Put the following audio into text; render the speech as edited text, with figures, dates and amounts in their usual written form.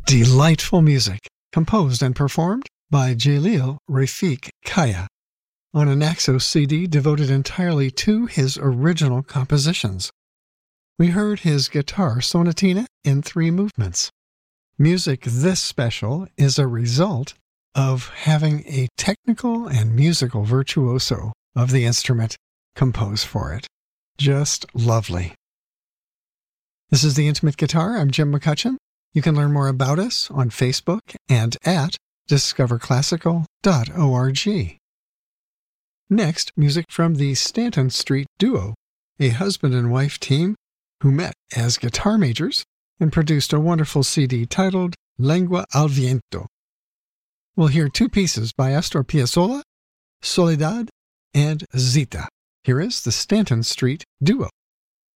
Delightful music, composed and performed by Jalil Rafik Kaya, on a Naxos CD devoted entirely to his original compositions. We heard his guitar sonatina in 3 movements. Music this special is a result of having a technical and musical virtuoso of the instrument compose for it. Just lovely. This is The Intimate Guitar. I'm Jim McCutcheon. You can learn more about us on Facebook and at discoverclassical.org. Next, music from the Stanton Street Duo, a husband and wife team who met as guitar majors and produced a wonderful CD titled Lengua al Viento. We'll hear 2 pieces by Astor Piazzolla, Soledad and Zita. Here is the Stanton Street Duo.